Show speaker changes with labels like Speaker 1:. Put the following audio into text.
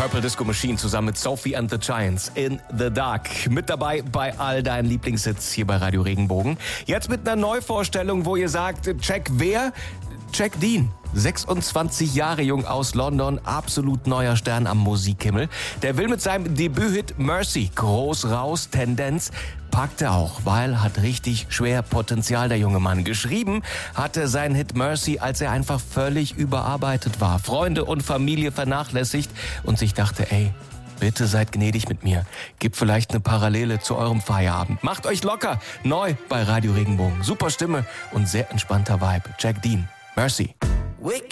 Speaker 1: Purple Disco Machine zusammen mit Sophie and the Giants in the Dark. Mit dabei bei all deinen Lieblingshits hier bei Radio Regenbogen. Jetzt mit einer Neuvorstellung, wo ihr sagt, check wer? Check Dean. 26 Jahre jung aus London, absolut neuer Stern am Musikhimmel. Der will mit seinem Debüthit Mercy groß raus, Tendenz packt er auch, weil hat richtig schwer Potenzial, der junge Mann. Geschrieben hatte seinen Hit Mercy, als er einfach völlig überarbeitet war, Freunde und Familie vernachlässigt und sich dachte, ey, bitte seid gnädig mit mir. Gibt vielleicht eine Parallele zu eurem Feierabend. Macht euch locker. Neu bei Radio Regenbogen. Super Stimme und sehr entspannter Vibe. Jack Dean. Mercy.